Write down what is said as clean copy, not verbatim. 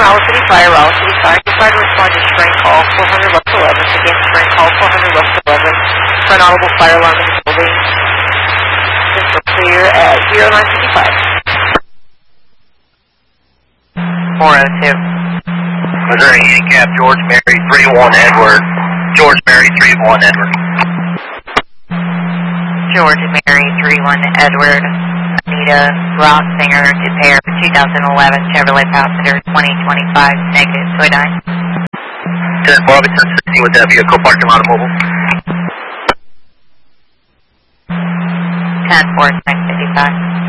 Raleigh City Fire, Raleigh City Fire. You tried to respond to spring call 400 left 11. Again, spring call 400 left 11. For an audible fire alarm in the building. This will clear at 0955. 402. Missouri handicap, George Mary 31 Edward. George Mary 31 Edward. George Mary 31 Edward. Anita Rossinger, Depare 2011 Chevrolet Passenger 2025 negative Toyota. 10 Bobby 1060 with that vehicle parking lot mobile. 10 4 655.